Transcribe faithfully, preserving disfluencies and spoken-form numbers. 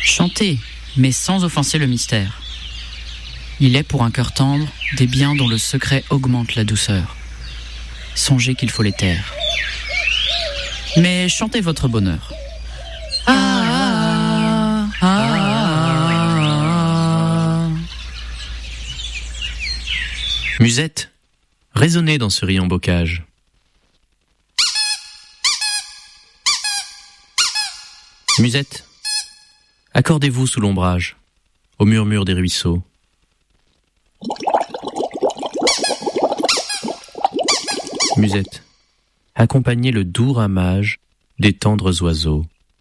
Chantez, mais sans offenser le mystère. Il est pour un cœur tendre des biens dont le secret augmente la douceur. Songez qu'il faut les taire. Mais chantez votre bonheur. Ah, ah, ah, ah. Musette, résonnez dans ce riant bocage. Musette, accordez-vous sous l'ombrage, au murmure des ruisseaux. Musette, accompagnez le doux ramage des tendres oiseaux.